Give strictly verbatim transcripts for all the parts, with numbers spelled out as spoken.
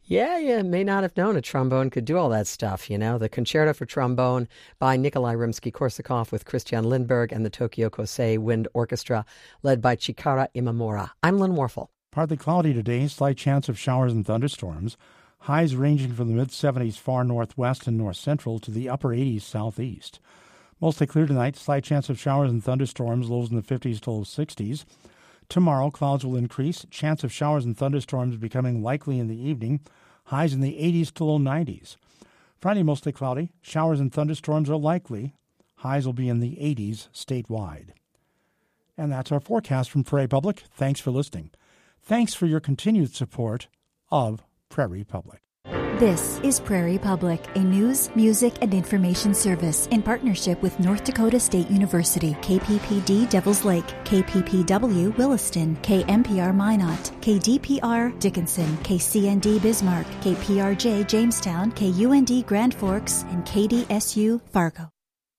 Yeah, you may not have known a trombone could do all that stuff, you know. The Concerto for Trombone by Nikolai Rimsky-Korsakov with Christian Lindberg and the Tokyo Kosei Wind Orchestra, led by Chikara Imamura. I'm Lynn Warfel. Partly cloudy today, slight chance of showers and thunderstorms. Highs ranging from the mid-seventies far northwest and north-central to the upper eighties southeast. Mostly clear tonight, slight chance of showers and thunderstorms, lows in the fifties to low sixties. Tomorrow, clouds will increase, chance of showers and thunderstorms becoming likely in the evening, highs in the eighties to low nineties. Friday, mostly cloudy, showers and thunderstorms are likely, highs will be in the eighties statewide. And that's our forecast from Prairie Public. Thanks for listening. Thanks for your continued support of Prairie Public. This is Prairie Public, a news, music, and information service in partnership with North Dakota State University, K P P D Devils Lake, K P P W Williston, K M P R Minot, K D P R Dickinson, K C N D Bismarck, K P R J Jamestown, K U N D Grand Forks, and K D S U Fargo.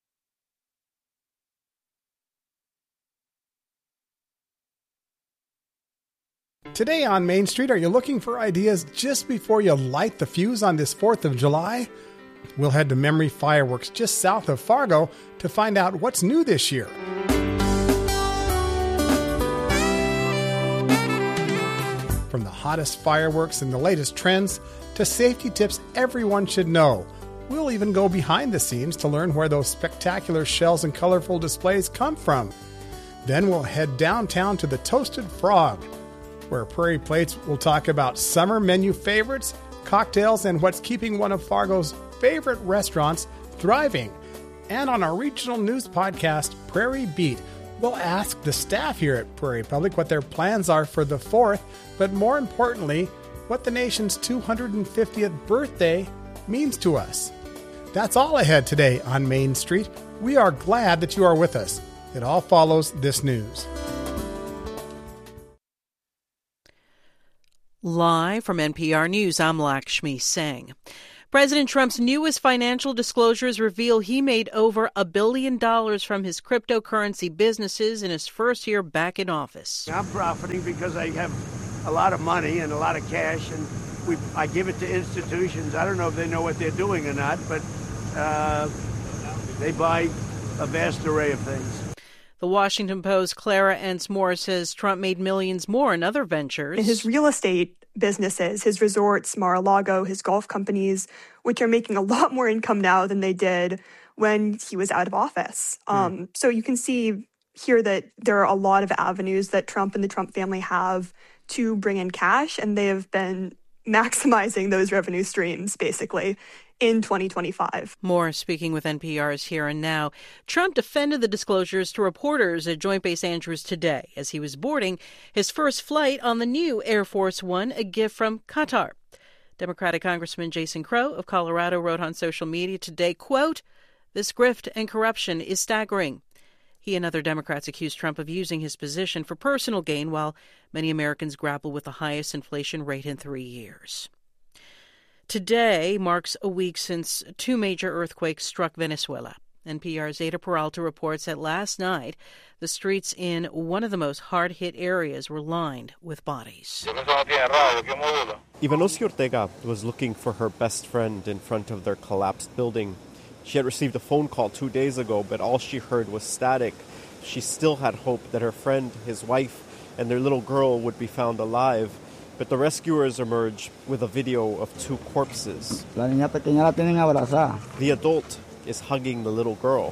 Today on Main Street, are you looking for ideas just before you light the fuse on this fourth of July? We'll head to Memory Fireworks just south of Fargo to find out what's new this year. From the hottest fireworks and the latest trends to safety tips everyone should know. We'll even go behind the scenes to learn where those spectacular shells and colorful displays come from. Then we'll head downtown to the Toasted Frog, where Prairie Plates will talk about summer menu favorites, cocktails, and what's keeping one of Fargo's favorite restaurants thriving. And on our regional news podcast, Prairie Beat, we'll ask the staff here at Prairie Public what their plans are for the fourth, but more importantly, what the nation's two hundred fiftieth birthday means to us. That's all ahead today on Main Street. We are glad that you are with us. It all follows this news. Live from N P R News, I'm Lakshmi Singh. President Trump's newest financial disclosures reveal he made over a billion dollars from his cryptocurrency businesses in his first year back in office. I'm profiting because I have a lot of money and a lot of cash, and we, I give it to institutions. I don't know if they know what they're doing or not, but uh, they buy a vast array of things. The Washington Post's Clara Ence-Moore says Trump made millions more in other ventures. His real estate businesses, his resorts, Mar-a-Lago, his golf companies, which are making a lot more income now than they did when he was out of office. Mm. Um, so you can see here that there are a lot of avenues that Trump and the Trump family have to bring in cash, and they have been maximizing those revenue streams, basically, in twenty twenty-five. More speaking with N P R's Here and Now. Trump defended the disclosures to reporters at Joint Base Andrews today as he was boarding his first flight on the new Air Force One, a gift from Qatar. Democratic Congressman Jason Crow of Colorado wrote on social media today, quote, "This grift and corruption is staggering." He and other Democrats accused Trump of using his position for personal gain while many Americans grapple with the highest inflation rate in three years. Today marks a week since two major earthquakes struck Venezuela. N P R's Ada Peralta reports that last night, the streets in one of the most hard-hit areas were lined with bodies. Ivanosia Ortega was looking for her best friend in front of their collapsed building. She had received a phone call two days ago, but all she heard was static. She still had hope that her friend, his wife, and their little girl would be found alive. But the rescuers emerge with a video of two corpses. The adult is hugging the little girl.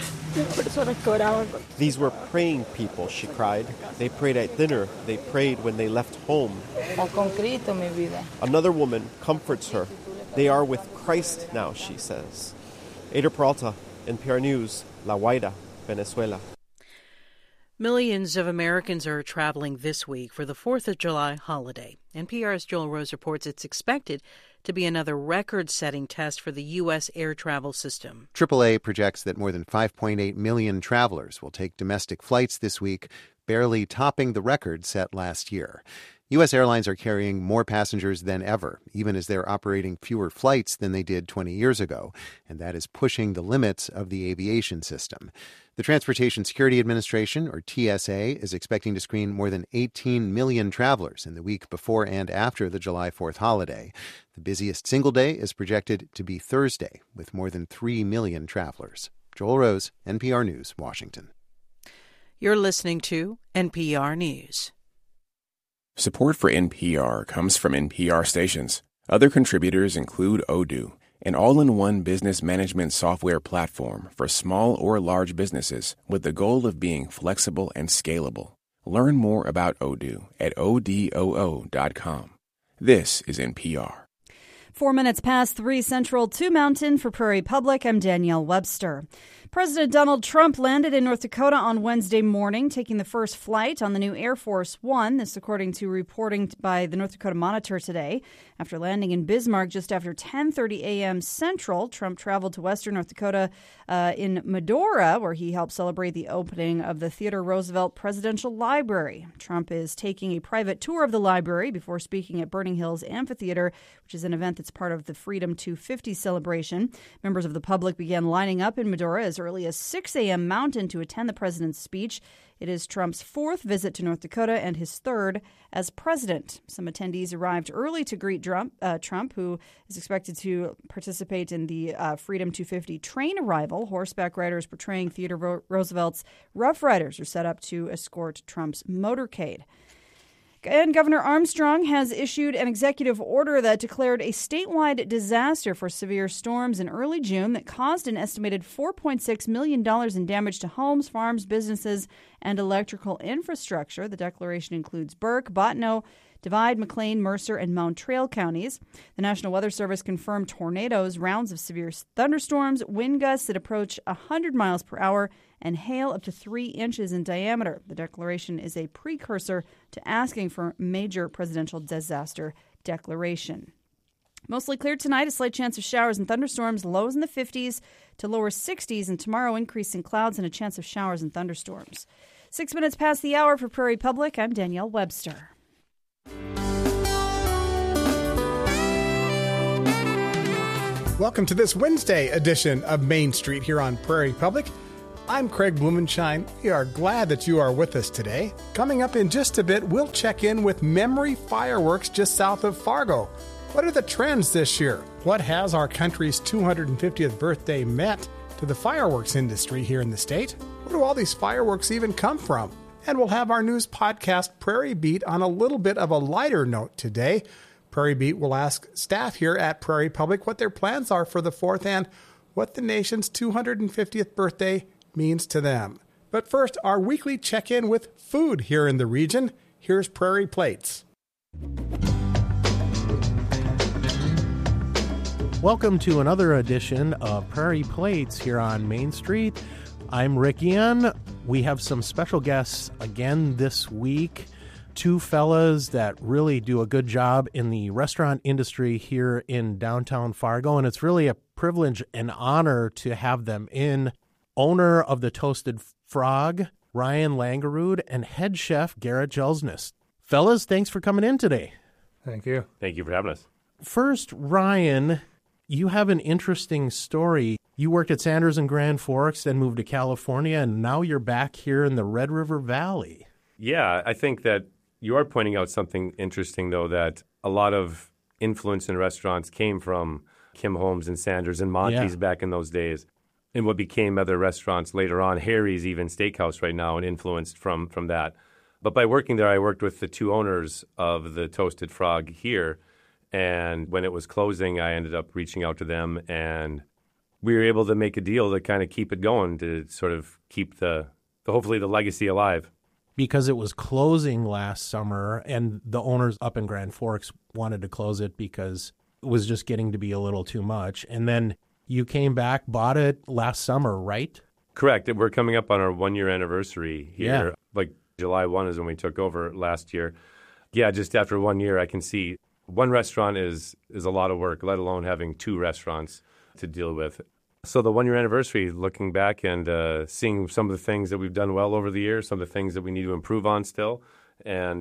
These were praying people, she cried. They prayed at dinner. They prayed when they left home. Another woman comforts her. They are with Christ now, she says. Ada Peralta, N P R News, La Guaira, Venezuela. Millions of Americans are traveling this week for the fourth of July holiday. N P R's Joel Rose reports it's expected to be another record-setting test for the U S air travel system. triple A projects that more than five point eight million travelers will take domestic flights this week, barely topping the record set last year. U S airlines are carrying more passengers than ever, even as they're operating fewer flights than they did twenty years ago, and that is pushing the limits of the aviation system. The Transportation Security Administration, or T S A, is expecting to screen more than eighteen million travelers in the week before and after the July fourth holiday. The busiest single day is projected to be Thursday, with more than three million travelers. Joel Rose, N P R News, Washington. You're listening to N P R News. Support for N P R comes from N P R stations. Other contributors include Odoo, an all-in-one business management software platform for small or large businesses with the goal of being flexible and scalable. Learn more about Odoo at odoo dot com. This is N P R. Four minutes past three Central, two Mountain for Prairie Public. I'm Danielle Webster. President Donald Trump landed in North Dakota on Wednesday morning, taking the first flight on the new Air Force One. This according to reporting by the North Dakota Monitor today. After landing in Bismarck just after ten thirty a.m. Central, Trump traveled to western North Dakota uh, in Medora, where he helped celebrate the opening of the Theodore Roosevelt Presidential Library. Trump is taking a private tour of the library before speaking at Burning Hills Amphitheater, which is an event that's part of the Freedom two fifty celebration. Members of the public began lining up in Medora as early as six a.m. Mountain to attend the president's speech. It is Trump's fourth visit to North Dakota and his third as president. Some attendees arrived early to greet Trump, uh, Trump who is expected to participate in the uh, Freedom two fifty train arrival. Horseback riders portraying Theodore Ro- Roosevelt's Rough Riders are set up to escort Trump's motorcade. And Governor Armstrong has issued an executive order that declared a statewide disaster for severe storms in early June that caused an estimated four point six million dollars in damage to homes, farms, businesses, and electrical infrastructure. The declaration includes Burke, Bottineau, Divide, McLean, Mercer, and Mount Trail counties. The National Weather Service confirmed tornadoes, rounds of severe thunderstorms, wind gusts that approach one hundred miles per hour, and hail up to three inches in diameter. The declaration is a precursor to asking for major presidential disaster declaration. Mostly clear tonight, a slight chance of showers and thunderstorms, lows in the fifties to lower sixties, and tomorrow increasing clouds and a chance of showers and thunderstorms. Six minutes past the hour for Prairie Public, I'm Danielle Webster. Welcome to this Wednesday edition of Main Street here on Prairie Public. I'm Craig Blumenshine. We are glad that you are with us today. Coming up in just a bit, we'll check in with Memory Fireworks just south of Fargo. What are the trends this year? What has our country's two hundred fiftieth birthday meant to the fireworks industry here in the state? Where do all these fireworks even come from? And we'll have our news podcast, Prairie Beat, on a little bit of a lighter note today. Prairie Beat will ask staff here at Prairie Public what their plans are for the fourth and what the nation's two hundred fiftieth birthday means to them. But first, our weekly check-in with food here in the region. Here's Prairie Plates. Welcome to another edition of Prairie Plates here on Main Street. I'm Rick Ian. We have some special guests again this week. Two fellas that really do a good job in the restaurant industry here in downtown Fargo, and it's really a privilege and honor to have them in. Owner of the Toasted Frog, Ryan Langerud, and head chef Garrett Jelsness. Fellas, thanks for coming in today. Thank you. Thank you for having us. First, Ryan, you have an interesting story. You worked at Sanders and Grand Forks, then moved to California, and now you're back here in the Red River Valley. Yeah, I think that you are pointing out something interesting, though, that a lot of influence in restaurants came from Kim Holmes and Sanders and Monty's yeah. back in those days. And what became other restaurants later on, Harry's even Steakhouse right now, and influenced from from that. But by working there, I worked with the two owners of the Toasted Frog here. And when it was closing, I ended up reaching out to them, and we were able to make a deal to kind of keep it going, to sort of keep the, the hopefully the legacy alive. Because it was closing last summer, and the owners up in Grand Forks wanted to close it because it was just getting to be a little too much. And then you came back, bought it last summer, right? Correct. We're coming up on our one-year anniversary here. Yeah. Like July first is when we took over last year. Yeah, just after one year, I can see one restaurant is is a lot of work, let alone having two restaurants to deal with. So the one-year anniversary, looking back and uh, seeing some of the things that we've done well over the years, some of the things that we need to improve on still. And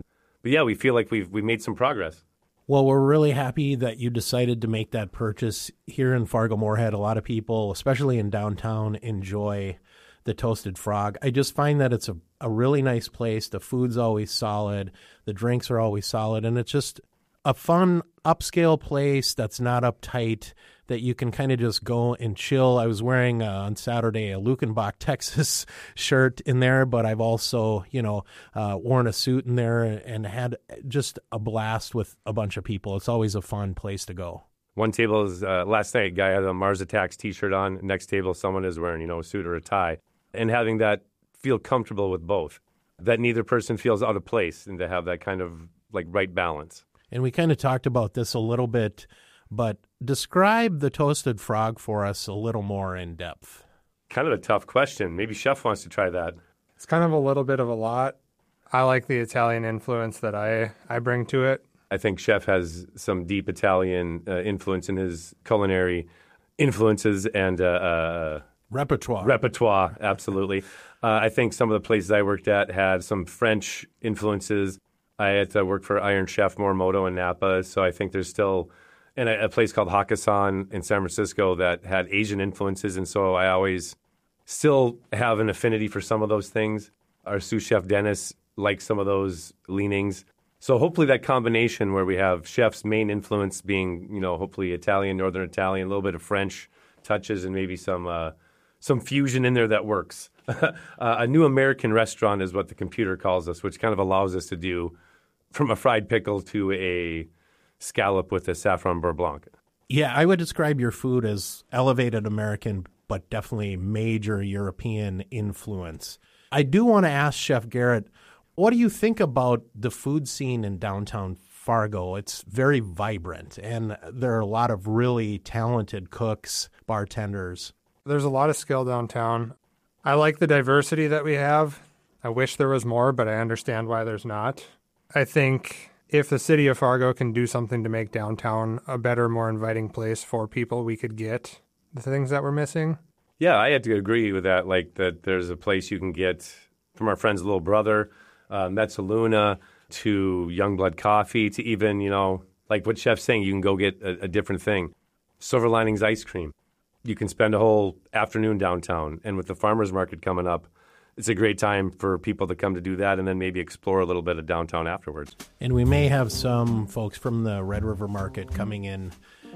but yeah, we feel like we've we made some progress. Well, we're really happy that you decided to make that purchase here in Fargo-Moorhead. A lot of people, especially in downtown, enjoy the Toasted Frog. I just find that it's a, a really nice place. The food's always solid. The drinks are always solid. And it's just a fun, upscale place that's not uptight, that you can kind of just go and chill. I was wearing uh, on Saturday a Luckenbach, Texas shirt in there, but I've also, you know, uh, worn a suit in there and had just a blast with a bunch of people. It's always a fun place to go. One table is, uh, last night, a guy had a Mars Attacks t-shirt on. Next table, someone is wearing, you know, a suit or a tie. And having that feel comfortable with both, that neither person feels out of place, and to have that kind of like right balance. And we kind of talked about this a little bit, but describe the Toasted Frog for us a little more in depth. Kind of a tough question. Maybe Chef wants to try that. It's kind of a little bit of a lot. I like the Italian influence that I, I bring to it. I think Chef has some deep Italian uh, influence in his culinary influences and uh, uh, repertoire. Repertoire, absolutely. uh, I think some of the places I worked at had some French influences. I had to work for Iron Chef Morimoto in Napa, so I think there's still and a, a place called Hakkasan in San Francisco that had Asian influences, and so I always still have an affinity for some of those things. Our sous chef Dennis likes some of those leanings. So hopefully that combination where we have chef's main influence being, you know, hopefully Italian, Northern Italian, a little bit of French touches, and maybe some uh, some fusion in there that works. uh, a new American restaurant is what the computer calls us, which kind of allows us to do from a fried pickle to a scallop with a saffron beurre blanc. Yeah, I would describe your food as elevated American, but definitely major European influence. I do want to ask Chef Garrett, what do you think about the food scene in downtown Fargo? It's very vibrant, and there are a lot of really talented cooks, bartenders. There's a lot of skill downtown. I like the diversity that we have. I wish there was more, but I understand why there's not. I think if the city of Fargo can do something to make downtown a better, more inviting place for people, we could get the things that we're missing. Yeah, I had to agree with that, like that there's a place you can get from our friend's little brother, uh, Mezzaluna, to Youngblood Coffee, to even, you know, like what Chef's saying, you can go get a, a different thing. Silver Linings Ice Cream. You can spend a whole afternoon downtown. And with the farmers market coming up, it's a great time for people to come to do that and then maybe explore a little bit of downtown afterwards. And we may have some folks from the Red River Market coming in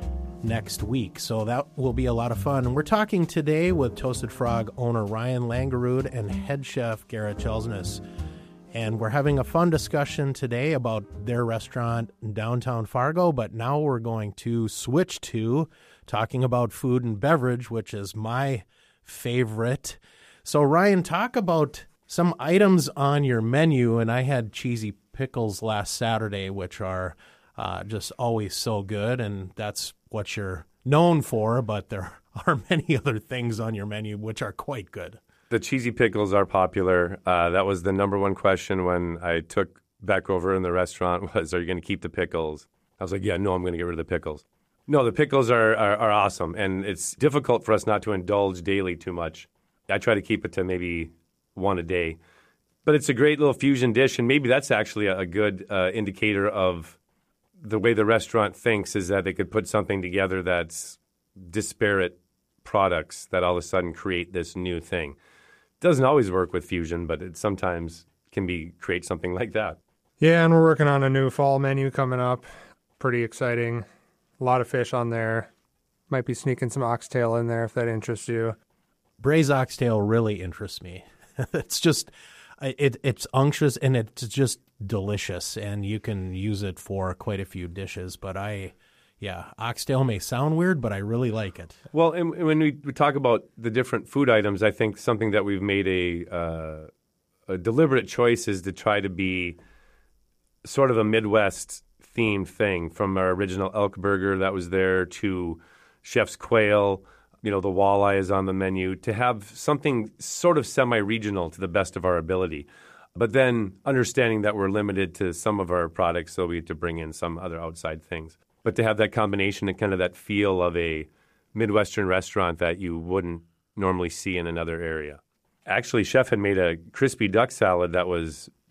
next week, so that will be a lot of fun. And we're talking today with Toasted Frog owner Ryan Langerud and head chef Garrett Chelsness. And we're having a fun discussion today about their restaurant in downtown Fargo, but now we're going to switch to talking about food and beverage, which is my favorite. So, Ryan, talk about some items on your menu. And I had cheesy pickles last Saturday, which are uh, just always so good. And that's what you're known for. But there are many other things on your menu which are quite good. The cheesy pickles are popular. Uh, that was the number one question when I took back over in the restaurant was, are you going to keep the pickles? I was like, yeah, no, I'm going to get rid of the pickles. No, the pickles are, are, are awesome. And it's difficult for us not to indulge daily too much. I try to keep it to maybe one a day. But it's a great little fusion dish, and maybe that's actually a, a good uh, indicator of the way the restaurant thinks, is that they could put something together that's disparate products that all of a sudden create this new thing. It doesn't always work with fusion, but it sometimes can be create something like that. Yeah, and we're working on a new fall menu coming up. Pretty exciting. A lot of fish on there. Might be sneaking some oxtail in there if that interests you. Braised oxtail really interests me. It's just, it it's unctuous and it's just delicious, and you can use it for quite a few dishes. But I, yeah, oxtail may sound weird, but I really like it. Well, and when we talk about the different food items, I think something that we've made a uh, a deliberate choice is to try to be sort of a Midwest themed thing, from our original elk burger that was there to Chef's Quail. You know, the walleye is on the menu, to have something sort of semi-regional to the best of our ability. But then understanding that we're limited to some of our products, so we have to bring in some other outside things. But to have that combination and kind of that feel of a Midwestern restaurant that you wouldn't normally see in another area. Actually, Chef had made a crispy duck salad that was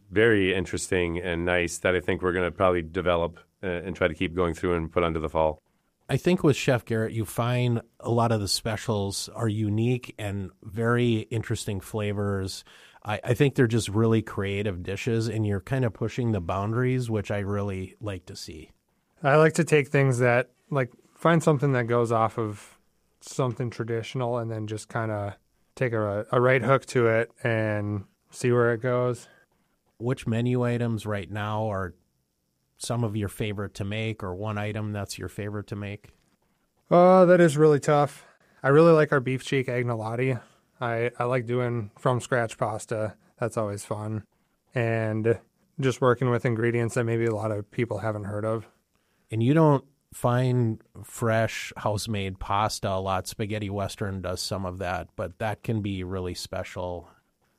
very interesting and nice that I think we're going to probably develop uh, and try to keep going through and put onto the fall. I think with Chef Garrett, you find a lot of the specials are unique and very interesting flavors. I, I think they're just really creative dishes, and you're kind of pushing the boundaries, which I really like to see. I like to take things that, like, find something that goes off of something traditional and then just kind of take a, a right hook to it and see where it goes. Which menu items right now are some of your favorite to make, or one item that's your favorite to make? Oh, that is really tough. I really like our beef cheek agnolotti. I, I like doing from-scratch pasta. That's always fun. And just working with ingredients that maybe a lot of people haven't heard of. And you don't find fresh house-made pasta a lot. Spaghetti Western does some of that, but that can be really special.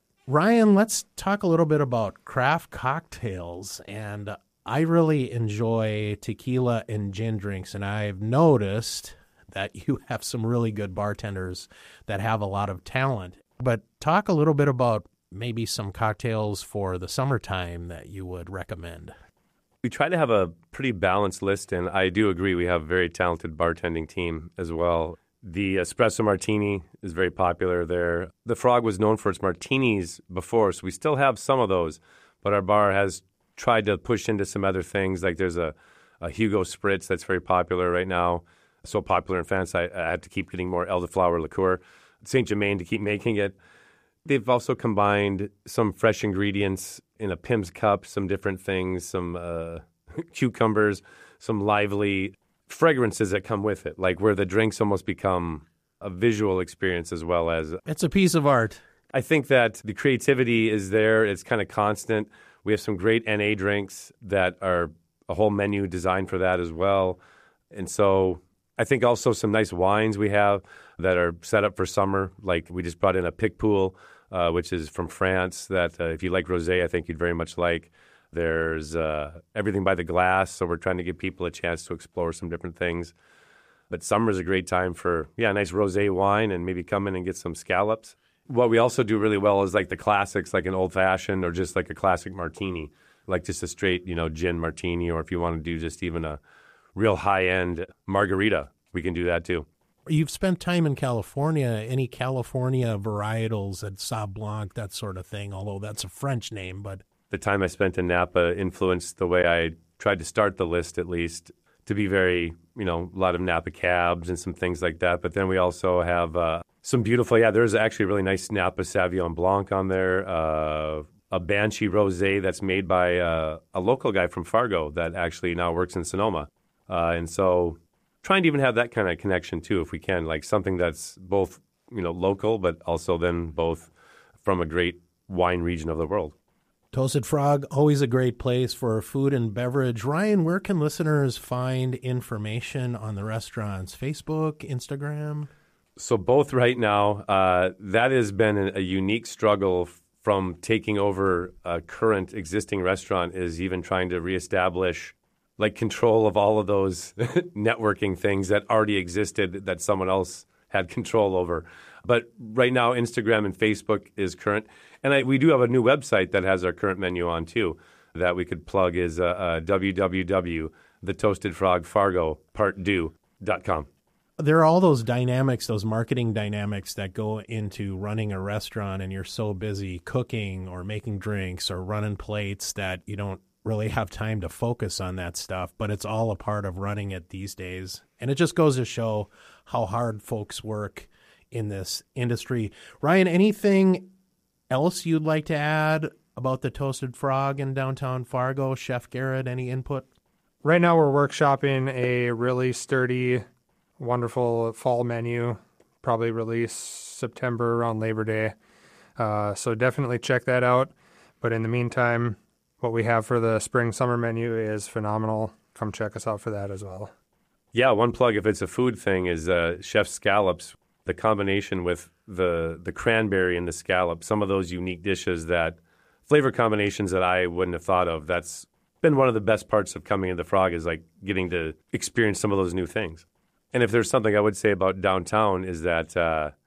Ryan, let's talk a little bit about craft cocktails. And I really enjoy tequila and gin drinks, and I've noticed that you have some really good bartenders that have a lot of talent. But talk a little bit about maybe some cocktails for the summertime that you would recommend. We try to have a pretty balanced list, and I do agree we have a very talented bartending team as well. The espresso martini is very popular there. The Frog was known for its martinis before, so we still have some of those, but our bar has tried to push into some other things. Like there's a, a Hugo Spritz that's very popular right now. So popular in France, I, I have to keep getting more elderflower liqueur. Saint Germain to keep making it. They've also combined some fresh ingredients in a Pim's cup, some different things, some uh, cucumbers, some lively fragrances that come with it, like where the drinks almost become a visual experience as well as... It's a piece of art. I think that the creativity is there. It's kind of constant. We have some great N A drinks that are a whole menu designed for that as well. And so I think also some nice wines we have that are set up for summer. Like we just brought in a Picpoul, uh, which is from France, that uh, if you like rosé, I think you'd very much like. There's uh, Everything by the Glass, so we're trying to give people a chance to explore some different things. But summer is a great time for, yeah, a nice rosé wine and maybe come in and get some scallops. What we also do really well is like the classics, like an old-fashioned or just like a classic martini, like just a straight, you know, gin martini, or if you want to do just even a real high-end margarita, we can do that too. You've spent time in California. Any California varietals at Sauv Blanc, that sort of thing, although that's a French name, but... The time I spent in Napa influenced the way I tried to start the list, at least, to be very, you know, a lot of Napa cabs and some things like that. But then we also have uh, some beautiful, yeah, there's actually a really nice Napa Sauvignon Blanc on there, uh, a Banshee Rosé that's made by uh, a local guy from Fargo that actually now works in Sonoma. Uh, and so trying to even have that kind of connection, too, if we can, like something that's both, you know, local, but also then both from a great wine region of the world. Toasted Frog, always a great place for food and beverage. Ryan, where can listeners find information on the restaurants? Facebook, Instagram? So both right now. Uh, that has been a, a unique struggle from taking over a current existing restaurant, is even trying to reestablish like control of all of those networking things that already existed that someone else had control over. But right now, Instagram and Facebook is current. And I, we do have a new website that has our current menu on, too, that we could plug is uh, uh, w w w dot the toasted frog fargo part deux dot com. There are all those dynamics, those marketing dynamics that go into running a restaurant, and you're so busy cooking or making drinks or running plates that you don't really have time to focus on that stuff, but it's all a part of running it these days. And it just goes to show how hard folks work in this industry. Ryan, anything else you'd like to add about the Toasted Frog in downtown Fargo? Chef Garrett, any input? Right now we're workshopping a really sturdy, wonderful fall menu, probably release September around Labor Day. Uh, so definitely check that out. But in the meantime, what we have for the spring summer menu is phenomenal. Come check us out for that as well. Yeah, one plug if it's a food thing is uh, Chef Scallops. The combination with the the cranberry and the scallop, some of those unique dishes that flavor combinations that I wouldn't have thought of. That's been one of the best parts of coming into Frog, is like getting to experience some of those new things. And if there's something I would say about downtown is that uh,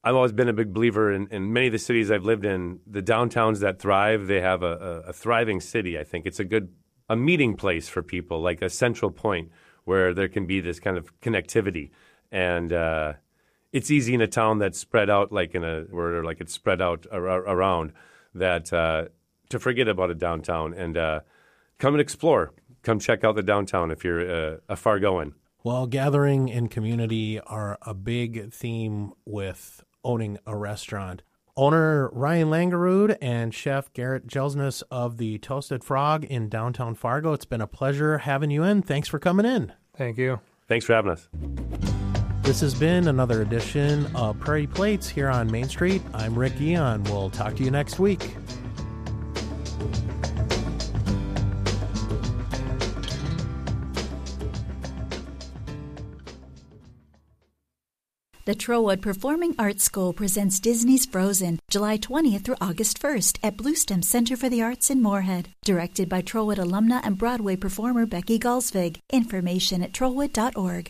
I've always been a big believer in, in many of the cities I've lived in. The downtowns that thrive, they have a, a, a thriving city. I think it's a good a meeting place for people, like a central point where there can be this kind of connectivity. And uh, it's easy in a town that's spread out, like in a where like it's spread out ar- around, that uh, to forget about a downtown and uh, come and explore. Come check out the downtown if you're uh, a Fargoan. Well, gathering and community are a big theme with owning a restaurant. Owner Ryan Langerud and Chef Garrett Jelsness of the Toasted Frog in downtown Fargo, it's been a pleasure having you in. Thanks for coming in. Thank you. Thanks for having us. This has been another edition of Prairie Plates here on Main Street. I'm Rick Guion. We'll talk to you next week. The Trowwood Performing Arts School presents Disney's Frozen, July twentieth through August first at Bluestem Center for the Arts in Moorhead. Directed by Trowwood alumna and Broadway performer Becky Galsvig. Information at trowwood dot org.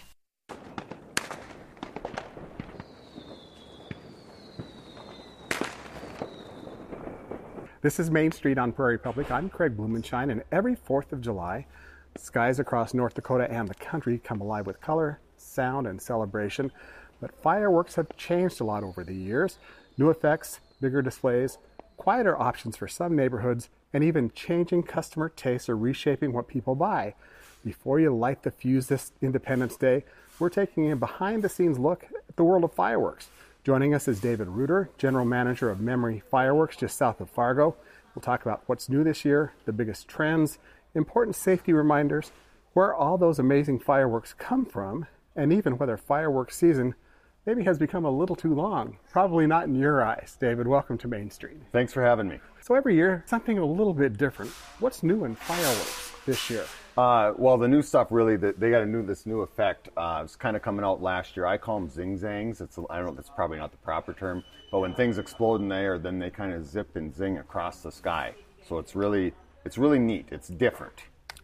This is Main Street on Prairie Public. I'm Craig Blumenshine, and every fourth of July, skies across North Dakota and the country come alive with color, sound, and celebration. But fireworks have changed a lot over the years. New effects, bigger displays, quieter options for some neighborhoods, and even changing customer tastes are reshaping what people buy. Before you light the fuse this Independence Day, we're taking a behind-the-scenes look at the world of fireworks. Joining us is David Reuter, General Manager of Memory Fireworks just south of Fargo. We'll talk about what's new this year, the biggest trends, important safety reminders, where all those amazing fireworks come from, and even whether fireworks season maybe has become a little too long. Probably not in your eyes. David, welcome to Main Street. Thanks for having me. So every year, something a little bit different. What's new in fireworks this year? Uh, well, the new stuff really, they got a new this new effect. Uh, it's kind of coming out last year. I call them zing-zangs. It's I don't know, that's probably not the proper term, but when things explode in the air, then they kind of zip and zing across the sky. So it's really, it's really neat. It's different.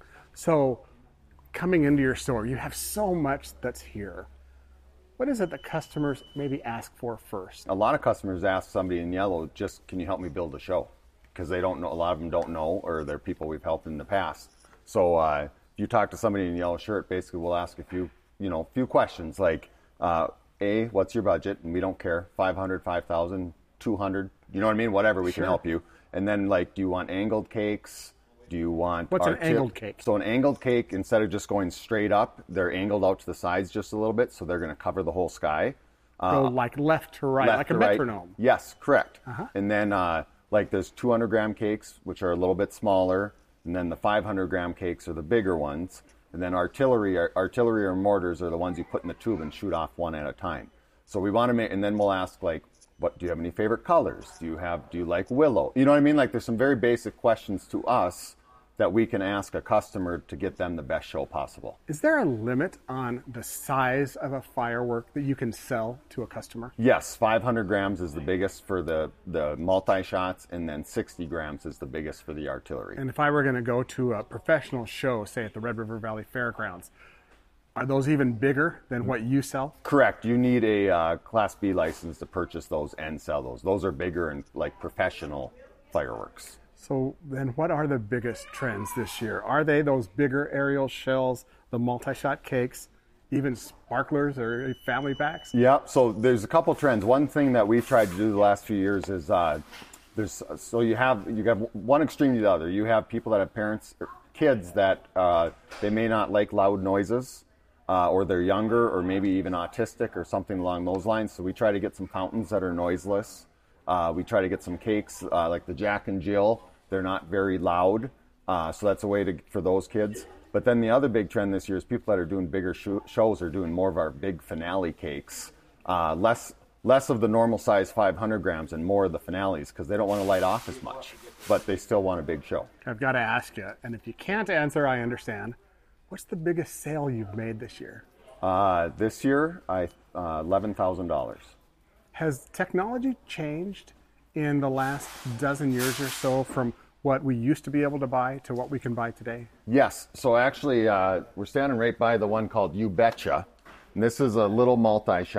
So coming into your store, you have so much that's here. What is it that customers maybe ask for first? A lot of customers ask somebody in yellow, just can you help me build a show? Because they don't know, a lot of them don't know, or they're people we've helped in the past. So uh, if you talk to somebody in a yellow shirt, basically we'll ask a few, you know, few questions like, uh, A, what's your budget? And we don't care, five hundred, five thousand, two hundred, you know what I mean? Whatever, we Sure. can help you. And then like, do you want angled cakes? Do you want... What's an arti- angled cake? So an angled cake, instead of just going straight up, they're angled out to the sides just a little bit, so they're going to cover the whole sky. Go Uh, like left to right, left like a to right. metronome. Yes, correct. Uh-huh. And then uh, like there's two hundred gram cakes, which are a little bit smaller, and then the five hundred gram cakes are the bigger ones. And then artillery, artillery or mortars are the ones you put in the tube and shoot off one at a time. So we want to make, and then we'll ask like, what do you have any favorite colors? Do you have, do you like willow? You know what I mean? Like there's some very basic questions to us that we can ask a customer to get them the best show possible. Is there a limit on the size of a firework that you can sell to a customer? Yes, five hundred grams is the biggest for the, the multi-shots, and then sixty grams is the biggest for the artillery. And if I were going to go to a professional show, say at the Red River Valley Fairgrounds, are those even bigger than what you sell? Correct. You need a uh, Class B license to purchase those and sell those. Those are bigger and like professional fireworks. So then what are the biggest trends this year? Are they those bigger aerial shells, the multi-shot cakes, even sparklers or family packs? Yeah, so there's a couple trends. One thing that we've tried to do the last few years is uh, there's so you have you have one extreme to the other. You have people that have parents, or kids that uh, they may not like loud noises, uh, or they're younger, or maybe even autistic or something along those lines. So we try to get some fountains that are noiseless. Uh, we try to get some cakes uh, like the Jack and Jill. They're not very loud, uh, so that's a way to for those kids. But then the other big trend this year is people that are doing bigger sh- shows are doing more of our big finale cakes, uh, less less of the normal size five hundred grams and more of the finales because they don't want to light off as much, but they still want a big show. I've got to ask you, and if you can't answer, I understand. What's the biggest sale you've made this year? Uh, this year, I uh, eleven thousand dollars. Has technology changed in the last dozen years or so from what we used to be able to buy to what we can buy today? Yes. So actually, uh, we're standing right by the one called You Betcha. And this is a little multi-shot.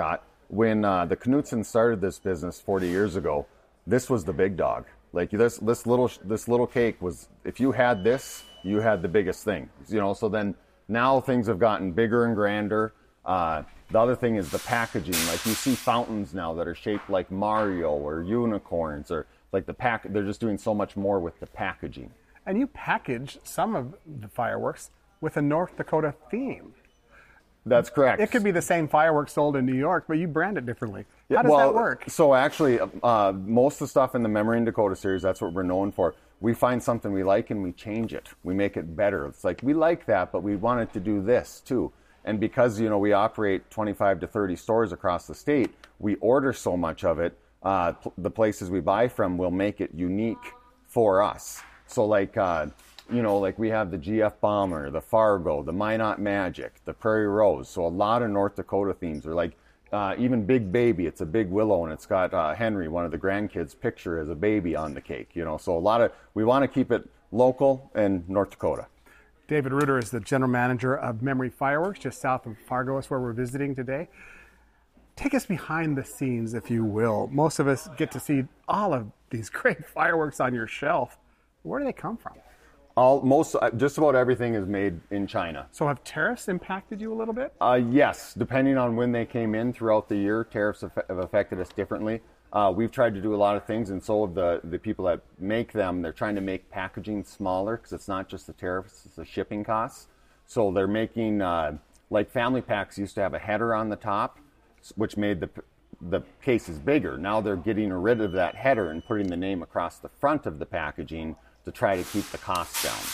when uh, the Knutsons started this business forty years ago, this was the big dog. Like this, this little, this little cake was. If you had this, you had the biggest thing. You know. So then now things have gotten bigger and grander. Uh, the other thing is the packaging. Like you see fountains now that are shaped like Mario or unicorns, or like the pack. They're just doing so much more with the packaging. And you package some of the fireworks with a North Dakota theme. That's correct. It could be the same fireworks sold in New York, but you brand it differently. How does well, that work? So actually, uh, most of the stuff in the Memory in Dakota series, that's what we're known for. We find something we like and we change it. We make it better. It's like, we like that, but we want it to do this too. And because, you know, we operate twenty-five to thirty stores across the state, we order so much of it, uh, p- the places we buy from will make it unique for us. So like, uh, you know, like we have the G F Bomber, the Fargo, the Minot Magic, the Prairie Rose. So a lot of North Dakota themes are like, uh, even Big Baby. It's a big willow, and it's got uh, Henry, one of the grandkids' picture as a baby on the cake. You know, so a lot of, we want to keep it local and North Dakota. David Reuter is the general manager of Memory Fireworks, just south of Fargo. Is where we're visiting today. Take us behind the scenes, if you will. Most of us get to see all of these great fireworks on your shelf. Where do they come from? All most, just about everything is made in China. So have tariffs impacted you a little bit? Uh, yes, depending on when they came in throughout the year, tariffs have, have affected us differently. Uh, we've tried to do a lot of things, and so have the, the people that make them. They're trying to make packaging smaller because it's not just the tariffs, it's the shipping costs. So they're making, uh, like family packs used to have a header on the top, which made the the cases bigger. Now they're getting rid of that header and putting the name across the front of the packaging to try to keep the costs down.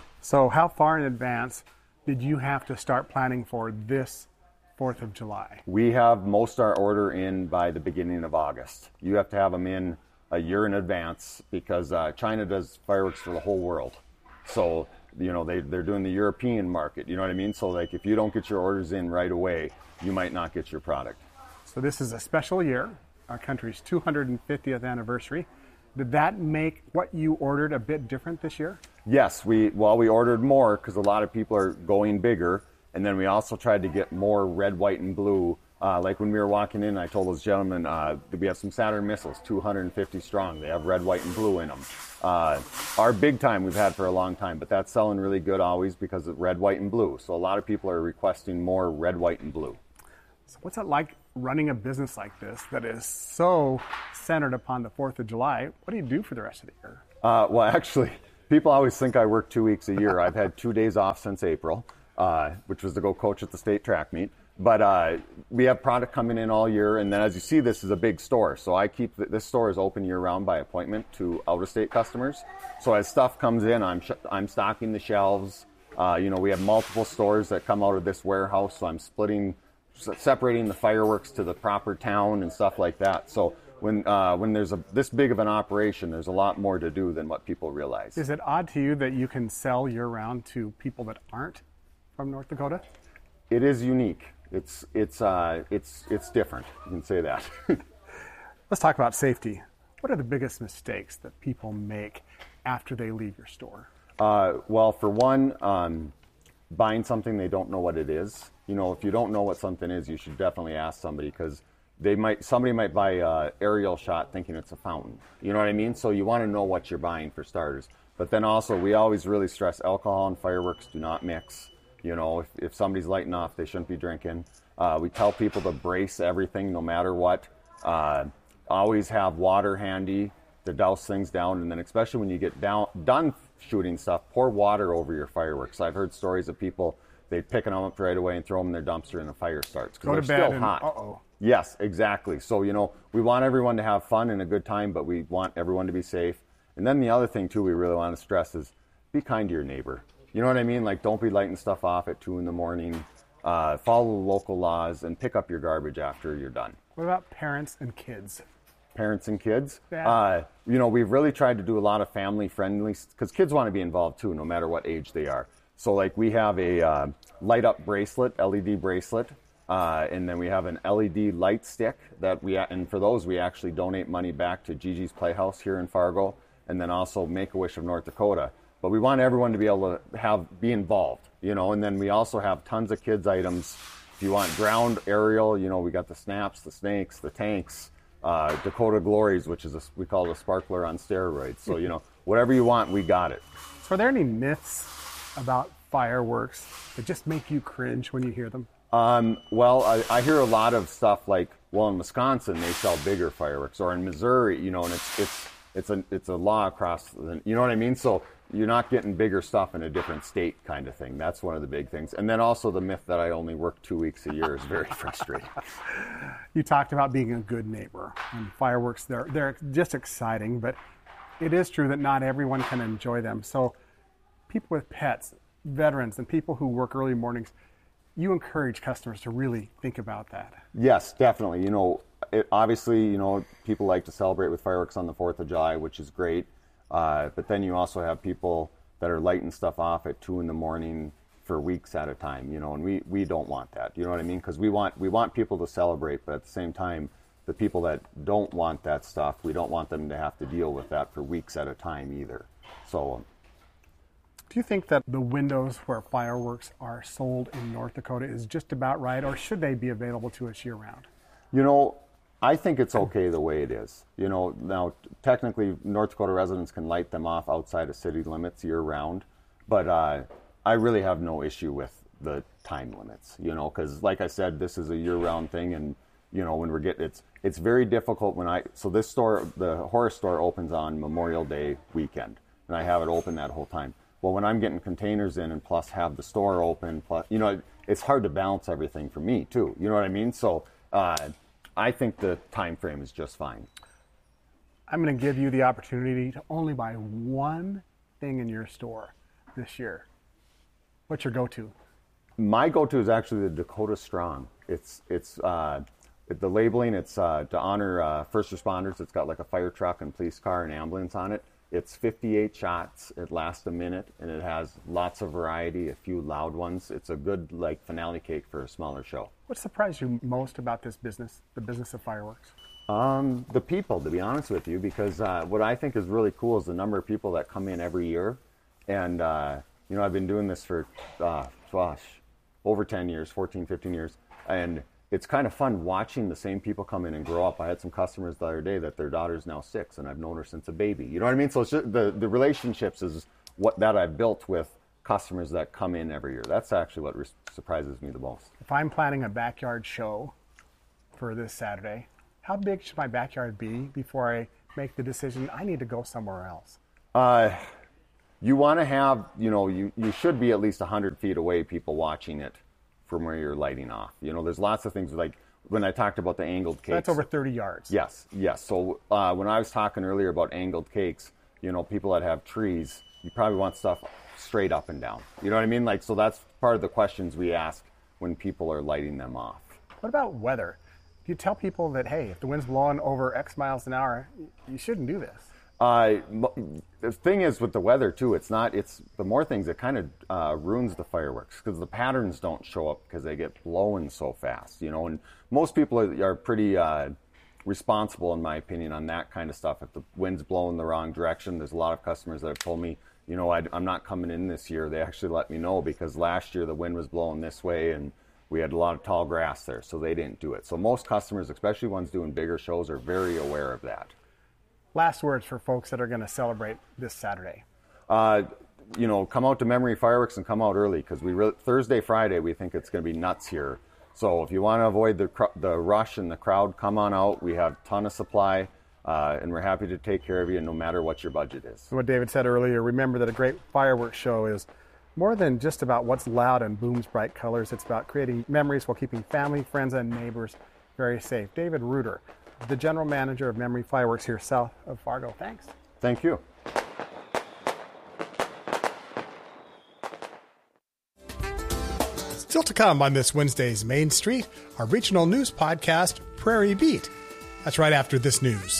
So how far in advance did you have to start planning for this fourth of July? We have most our order in by the beginning of August. You have to have them in a year in advance because uh, China does fireworks for the whole world. So, you know, they, they're doing the European market, you know what I mean? So like if you don't get your orders in right away, you might not get your product. So this is a special year, our country's two hundred fiftieth anniversary. Did that make what you ordered a bit different this year? Yes, we well we ordered more because a lot of people are going bigger, and then we also tried to get more red, white, and blue. Uh, like when we were walking in, I told those gentlemen uh, that we have some Saturn missiles, two hundred fifty strong. They have red, white, and blue in them. Uh, our big time we've had for a long time, but that's selling really good always because of red, white, and blue. So a lot of people are requesting more red, white, and blue. So what's it like running a business like this that is so centered upon the fourth of July? What do you do for the rest of the year? Uh, well, actually, people always think I work two weeks a year. I've had two days off since April, uh, which was to go coach at the state track meet. But uh, we have product coming in all year, and then as you see, this is a big store. So I keep the, this store is open year-round by appointment to out-of-state customers. So as stuff comes in, I'm sh- I'm stocking the shelves. Uh, you know, we have multiple stores that come out of this warehouse, so I'm splitting. separating the fireworks to the proper town and stuff like that. So when uh, when there's a this big of an operation, there's a lot more to do than what people realize. Is it odd to you that you can sell year-round to people that aren't from North Dakota? It is unique. It's it's uh, it's it's different. You can say that. Let's talk about safety. What are the biggest mistakes that people make after they leave your store? Uh, well, for one, um, buying something they don't know what it is. You know, if you don't know what something is, you should definitely ask somebody because they might somebody might buy a aerial shot thinking it's a fountain. You know what I mean? So you want to know what you're buying for starters. But then also, we always really stress alcohol and fireworks do not mix. You know, if, if somebody's lighting off, they shouldn't be drinking. Uh, we tell people to brace everything no matter what. Uh, always have water handy to douse things down, and then especially when you get down done shooting stuff, pour water over your fireworks. I've heard stories of people. They pick them up right away and throw them in their dumpster and the fire starts because they're still and, hot. Uh-oh. Yes, exactly. So, you know, we want everyone to have fun and a good time, but we want everyone to be safe. And then the other thing, too, we really want to stress is be kind to your neighbor. You know what I mean? Like, don't be lighting stuff off at two in the morning. Uh, follow the local laws and pick up your garbage after you're done. What about parents and kids? Parents and kids? Yeah. Uh, you know, we've really tried to do a lot of family-friendly, because kids want to be involved, too, no matter what age they are. So, like, we have a uh, light-up bracelet, L E D bracelet, uh, and then we have an L E D light stick that we, and for those, we actually donate money back to Gigi's Playhouse here in Fargo, and then also Make-A-Wish of North Dakota. But we want everyone to be able to have be involved, you know, and then we also have tons of kids' items If you want ground, aerial, you know, we got the Snaps, the Snakes, the Tanks, uh, Dakota Glories, which is a, we call it a sparkler on steroids. So, you know, whatever you want, we got it. So are there any myths about fireworks that just make you cringe when you hear them? Um, well, I, I hear a lot of stuff like, well, in Wisconsin they sell bigger fireworks, or in Missouri, you know, and it's it's it's a it's a law across the, you know what I mean? So you're not getting bigger stuff in a different state, kind of thing. That's one of the big things. And then also the myth that I only work two weeks a year is very frustrating. You talked about being a good neighbor, and fireworks, they're they're just exciting, but it is true that not everyone can enjoy them. So people with pets, veterans, and people who work early mornings, you encourage customers to really think about that. Yes, definitely. You know, it, obviously, you know, people like to celebrate with fireworks on the fourth of July, which is great. Uh, but then you also have people that are lighting stuff off at two in the morning for weeks at a time, you know, and we, we don't want that. You know what I mean? Because we want, we want people to celebrate, but at the same time, the people that don't want that stuff, we don't want them to have to deal with that for weeks at a time either. So, um, do you think that the windows where fireworks are sold in North Dakota is just about right, or should they be available to us year-round? You know, I think it's okay the way it is. You know, now, technically, North Dakota residents can light them off outside of city limits year-round, but uh, I really have no issue with the time limits, you know, because, like I said, this is a year-round thing, and, you know, when we're getting, it's, it's very difficult when I, so this store, the horror store opens on Memorial Day weekend, and I have it open that whole time. Well, when I'm getting containers in and plus have the store open, plus, you know, it's hard to balance everything for me too. You know what I mean? So uh, I think the time frame is just fine. I'm going to give you the opportunity to only buy one thing in your store this year. What's your go-to? My go-to is actually the Dakota Strong. It's it's uh, the labeling. It's uh, to honor uh, first responders. It's got like a fire truck and police car and ambulance on it. It's fifty-eight shots, it lasts a minute, and it has lots of variety, a few loud ones. It's a good, like, finale cake for a smaller show. What surprised you most about this business, the business of fireworks? Um, the people, to be honest with you, because uh, what I think is really cool is the number of people that come in every year. And, uh, you know, I've been doing this for, uh, gosh, over ten years, fourteen, fifteen years, and it's kind of fun watching the same people come in and grow up. I had some customers the other day that their daughter's now six, and I've known her since a baby. You know what I mean? So it's just the, the relationships is what that I've built with customers that come in every year. That's actually what re- surprises me the most. If I'm planning a backyard show for this Saturday, how big should my backyard be before I make the decision I need to go somewhere else? Uh, you want to have, you know, you, you should be at least one hundred feet away, people watching it from where you're lighting off. You know, there's lots of things like when I talked about the angled cakes. That's over thirty yards. Yes, yes. So uh, when I was talking earlier about angled cakes, you know, people that have trees, you probably want stuff straight up and down. You know what I mean? Like, so that's part of the questions we ask when people are lighting them off. What about weather? Do you tell people that, hey, if the wind's blowing over X miles an hour, you shouldn't do this? Uh, the thing is with the weather too, it's not, it's the more things, it kind of uh, ruins the fireworks because the patterns don't show up because they get blowing so fast, you know, and most people are, are pretty uh, responsible, in my opinion, on that kind of stuff. If the wind's blowing the wrong direction, there's a lot of customers that have told me, you know, I, I'm not coming in this year. They actually let me know because last year the wind was blowing this way and we had a lot of tall grass there, so they didn't do it. So most customers, especially ones doing bigger shows, are very aware of that. Last words for folks that are going to celebrate this Saturday. Uh, you know, come out to Memory Fireworks and come out early because we re- Thursday, Friday, we think it's going to be nuts here. So if you want to avoid the cr- the rush and the crowd, come on out. We have a ton of supply, uh, and we're happy to take care of you no matter what your budget is. So what David said earlier, remember that a great fireworks show is more than just about what's loud and booms bright colors. It's about creating memories while keeping family, friends, and neighbors very safe. David Reuter, the general manager of Memory Fireworks here south of Fargo. Thanks. Thank you. Still to come on this Wednesday's Main Street, our regional news podcast, Prairie Beat. That's right after this news.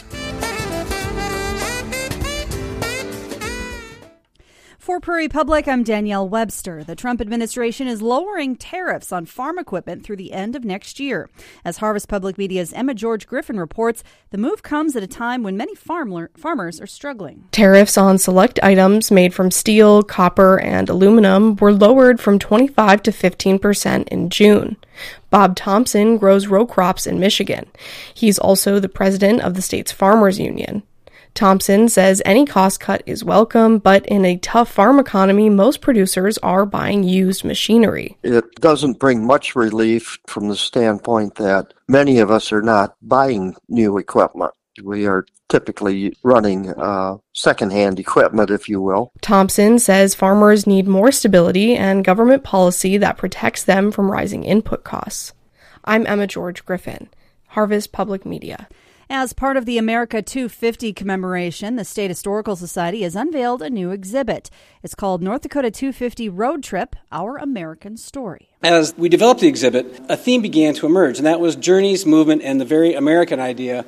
For Prairie Public, I'm Danielle Webster. The Trump administration is lowering tariffs on farm equipment through the end of next year. As Harvest Public Media's Emma George Griffin reports, the move comes at a time when many farmer, farmers are struggling. Tariffs on select items made from steel, copper, and aluminum were lowered from twenty-five to fifteen percent in June. Bob Thompson grows row crops in Michigan. He's also the president of the state's farmers union. Thompson says any cost cut is welcome, but in a tough farm economy, most producers are buying used machinery. It doesn't bring much relief from the standpoint that many of us are not buying new equipment. We are typically running uh, secondhand equipment, if you will. Thompson says farmers need more stability and government policy that protects them from rising input costs. I'm Emma George Griffin, Harvest Public Media. As part of the America two fifty commemoration, the State Historical Society has unveiled a new exhibit. It's called North Dakota two fifty Road Trip, Our American Story. As we developed the exhibit, a theme began to emerge, and that was journeys, movement, and the very American idea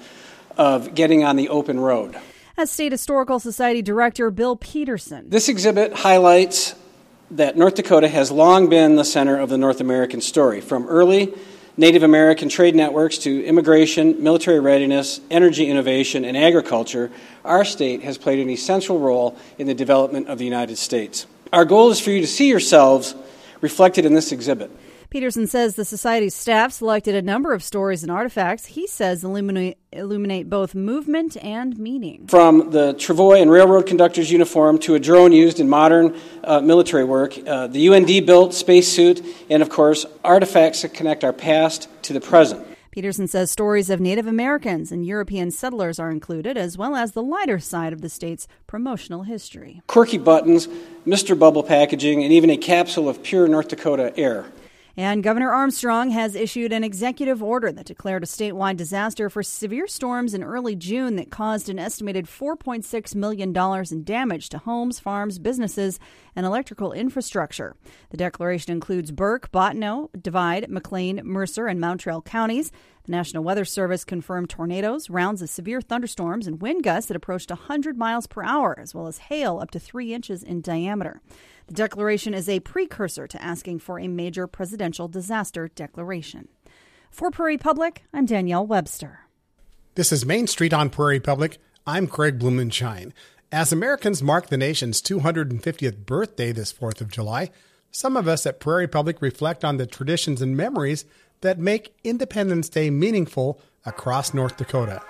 of getting on the open road. As State Historical Society Director Bill Peterson. This exhibit highlights that North Dakota has long been the center of the North American story, from early Native American trade networks to immigration, military readiness, energy innovation, and agriculture. Our state has played an essential role in the development of the United States. Our goal is for you to see yourselves reflected in this exhibit. Peterson says the Society's staff selected a number of stories and artifacts he says illuminate, illuminate both movement and meaning. From the travois and railroad conductor's uniform to a drone used in modern uh, military work, uh, the U N D-built spacesuit, and, of course, artifacts that connect our past to the present. Peterson says stories of Native Americans and European settlers are included, as well as the lighter side of the state's promotional history. Quirky buttons, Mister Bubble packaging, and even a capsule of pure North Dakota air. And Governor Armstrong has issued an executive order that declared a statewide disaster for severe storms in early June that caused an estimated four point six million dollars in damage to homes, farms, businesses, and electrical infrastructure. The declaration includes Burke, Bottineau, Divide, McLean, Mercer, and Mountrail counties. The National Weather Service confirmed tornadoes, rounds of severe thunderstorms, and wind gusts that approached one hundred miles per hour, as well as hail up to three inches in diameter. The declaration is a precursor to asking for a major presidential disaster declaration. For Prairie Public, I'm Danielle Webster. This is Main Street on Prairie Public. I'm Craig Blumenshine. As Americans mark the nation's two hundred fiftieth birthday this fourth of July, some of us at Prairie Public reflect on the traditions and memories that make Independence Day meaningful across North Dakota.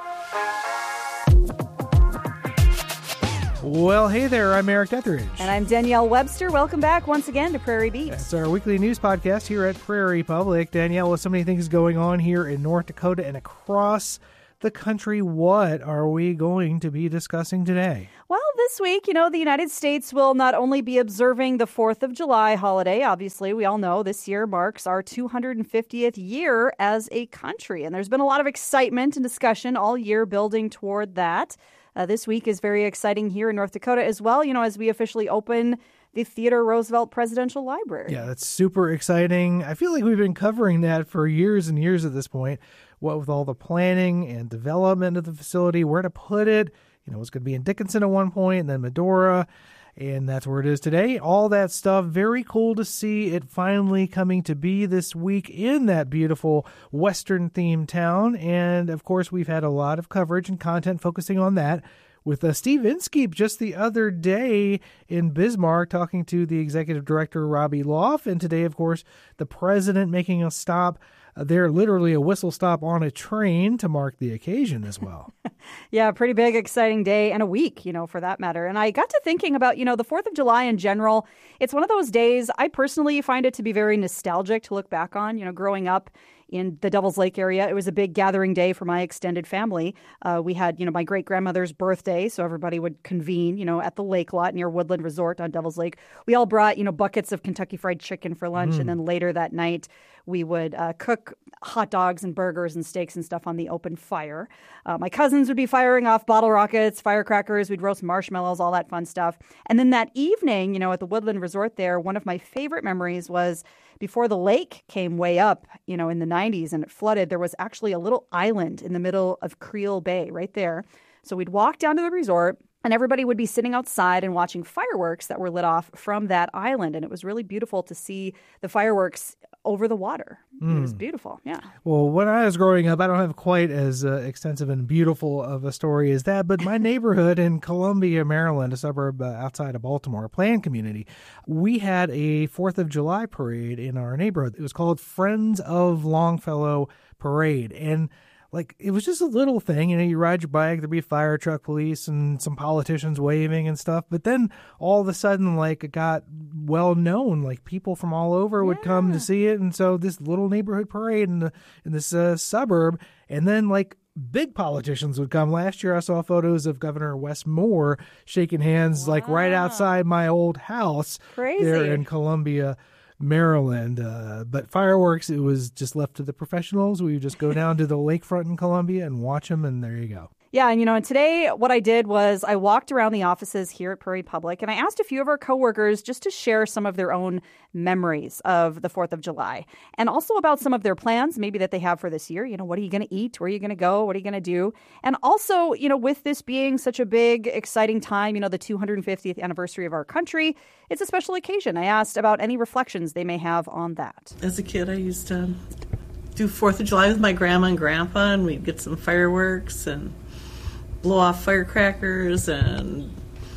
Well, hey there, I'm Eric Etheridge. And I'm Danielle Webster. Welcome back once again to Prairie Beat. It's our weekly news podcast here at Prairie Public. Danielle, with so many things going on here in North Dakota and across the country, what are we going to be discussing today? Well, this week, you know, the United States will not only be observing the fourth of July holiday. Obviously, we all know this year marks our two hundred fiftieth year as a country. And there's been a lot of excitement and discussion all year building toward that. Uh, this week is very exciting here in North Dakota as well, you know, as we officially open the Theodore Roosevelt Presidential Library. Yeah, that's super exciting. I feel like we've been covering that for years and years at this point, what with all the planning and development of the facility, where to put it. You know, it was going to be in Dickinson at one point, and then Medora, and that's where it is today. All that stuff, very cool to see it finally coming to be this week in that beautiful Western-themed town. And, of course, we've had a lot of coverage and content focusing on that with uh, Steve Inskeep just the other day in Bismarck talking to the executive director, Robbie Loff. And today, of course, the president making a stop uh, there, literally a whistle stop on a train to mark the occasion as well. Yeah, pretty big, exciting day and a week, you know, for that matter. And I got to thinking about, you know, the fourth of July in general. It's one of those days I personally find it to be very nostalgic to look back on, you know, growing up in the Devil's Lake area. It was a big gathering day for my extended family. Uh, we had, you know, my great-grandmother's birthday, so everybody would convene, you know, at the lake lot near Woodland Resort on Devil's Lake. We all brought, you know, buckets of Kentucky Fried Chicken for lunch, mm. and then later that night we would uh, cook hot dogs and burgers and steaks and stuff on the open fire. Uh, my cousins would be firing off bottle rockets, firecrackers. We'd roast marshmallows, all that fun stuff. And then that evening, you know, at the Woodland Resort there, one of my favorite memories was before the lake came way up, you know, in the nineties and it flooded, there was actually a little island in the middle of Creel Bay right there. So we'd walk down to the resort and everybody would be sitting outside and watching fireworks that were lit off from that island. And it was really beautiful to see the fireworks over the water. Mm. It was beautiful. Yeah. Well, when I was growing up, I don't have quite as uh, extensive and beautiful of a story as that, but my neighborhood in Columbia, Maryland, a suburb uh, outside of Baltimore, a planned community, we had a fourth of July parade in our neighborhood. It was called Friends of Longfellow Parade. And like, it was just a little thing, you know, you ride your bike, there'd be a fire truck, police, and some politicians waving and stuff. But then all of a sudden, like, it got well known, like people from all over would yeah. come to see it. And so this little neighborhood parade in the, in this uh, suburb, and then like big politicians would come. Last year I saw photos of Governor Wes Moore shaking hands wow. like right outside my old house Crazy. there in Columbia, Maryland. Uh, but fireworks, it was just left to the professionals. We would just go down to the lakefront in Columbia and watch them, and there you go. Yeah, and you know, and today what I did was I walked around the offices here at Prairie Public, and I asked a few of our coworkers just to share some of their own memories of the fourth of July, and also about some of their plans maybe that they have for this year. You know, what are you going to eat? Where are you going to go? What are you going to do? And also, you know, with this being such a big, exciting time, you know, the two hundred fiftieth anniversary of our country, it's a special occasion. I asked about any reflections they may have on that. As a kid, I used to do fourth of July with my grandma and grandpa, and we'd get some fireworks and blow off firecrackers and